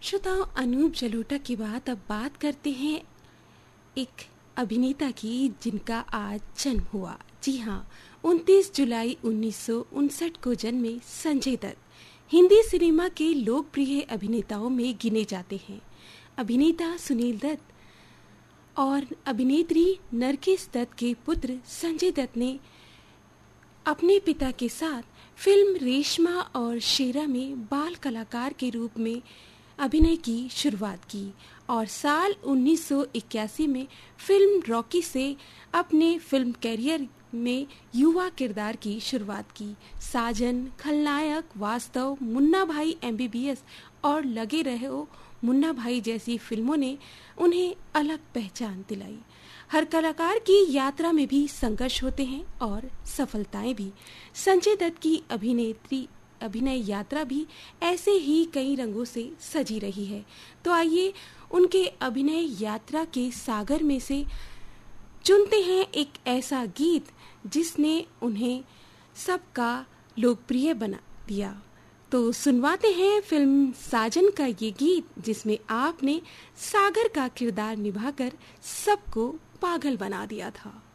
श्रोताओं, अनूप जलोटा की अब बात करते हैं एक अभिनेता की जिनका आज जन्म हुआ। जी हाँ, 29 जुलाई 1959 को जन्मे संजय दत्त हिंदी सिनेमा के लोकप्रिय अभिनेताओं में गिने जाते हैं। अभिनेता सुनील दत्त और अभिनेत्री नरगिस दत्त के पुत्र संजय दत्त ने अपने पिता के साथ फिल्म रेशमा और शेरा में बाल कलाकार के रूप में अभिनय की शुरुआत की और साल 1981 में फिल्म रॉकी से अपने फिल्म कैरियर में युवा किरदार की शुरुआत की। साजन, खलनायक, वास्तव, मुन्ना भाई MBBS और लगे रहो मुन्ना भाई जैसी फिल्मों ने उन्हें अलग पहचान दिलाई। हर कलाकार की यात्रा में भी संघर्ष होते हैं और सफलताएं भी। संजय दत्त की अभिनय यात्रा भी ऐसे ही कई रंगों से सजी रही है। तो आइए उनके अभिनय यात्रा के सागर में से चुनते हैं एक ऐसा गीत जिसने उन्हें सबका लोकप्रिय बना दिया। तो सुनवाते हैं फिल्म साजन का ये गीत जिसमें आपने सागर का किरदार निभाकर सबको पागल बना दिया था।